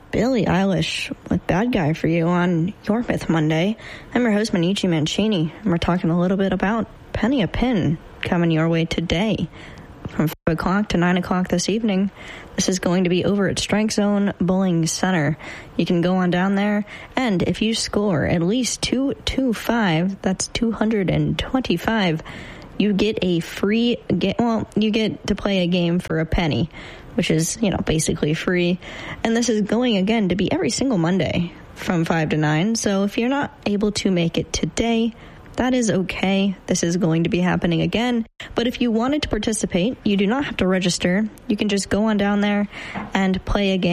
Billie Eilish with Bad Guy for you on Your Myth Monday. I'm your host, Manichi Mancini, and we're talking a little bit about Penny a Pin coming your way today from 5 o'clock to 9 o'clock this evening. This is going to be over at Strike Zone Bowling Center. You can go on down there, and if you score at least 225, that's 225, you get a free game. Well, you get to play a game for a penny, which is, basically free. And this is going, again, to be every single Monday from 5 to 9. So if you're not able to make it today, that is okay. This is going to be happening again. But if you wanted to participate, you do not have to register. You can just go on down there and play a game.